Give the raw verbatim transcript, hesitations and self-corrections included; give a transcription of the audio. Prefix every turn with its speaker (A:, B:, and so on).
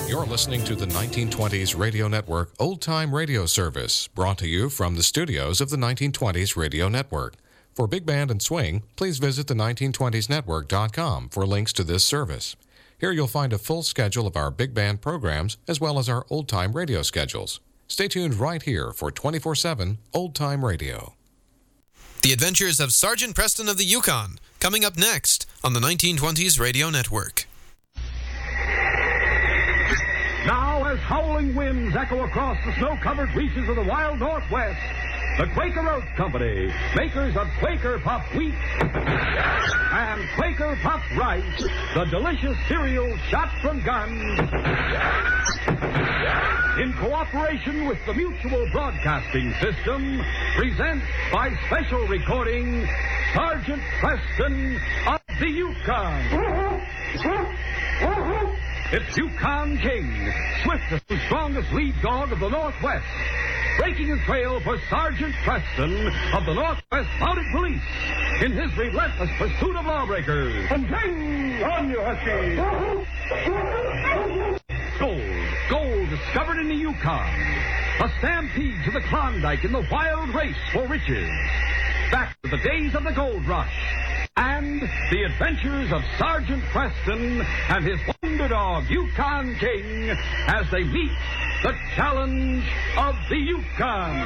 A: You're listening to the nineteen twenties Radio Network Old Time Radio Service, brought to you from the studios of the nineteen twenties Radio Network. For Big Band and Swing, please visit the nineteen twenties network dot com for links to this service. Here you'll find a full schedule of our big band programs as well as our old-time radio schedules. Stay tuned right here for twenty-four seven Old Time Radio.
B: The Adventures of Sergeant Preston of the Yukon, coming up next on the nineteen twenties Radio Network.
C: Now, as howling winds echo across the snow-covered reaches of the wild Northwest, the Quaker Oats Company, makers of Quaker Puff Wheat and Quaker Puff Rice, the delicious cereal shot from guns, in cooperation with the Mutual Broadcasting System, presents by special recording Sergeant Preston of the Yukon. It's Yukon King, swiftest and strongest lead dog of the Northwest, breaking his trail for Sergeant Preston of the Northwest Mounted Police in his relentless pursuit of lawbreakers. And ding on you, Husky! Gold, gold discovered in the Yukon. A stampede to the Klondike in the wild race for riches. Back to the days of the gold rush. And the adventures of Sergeant Preston and his wonder dog, Yukon King, as they meet the challenge of the Yukon.